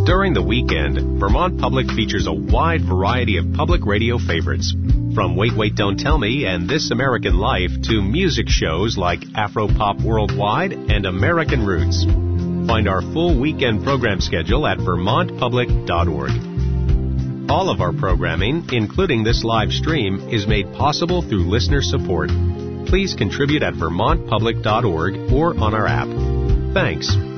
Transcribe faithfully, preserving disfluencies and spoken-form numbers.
During the weekend, Vermont Public features a wide variety of public radio favorites. From Wait, Wait, Don't Tell Me and This American Life to music shows like Afro-Pop Worldwide and American Roots. Find our full weekend program schedule at vermont public dot org. All of our programming, including this live stream, is made possible through listener support. Please contribute at vermont public dot org or on our app. Thanks.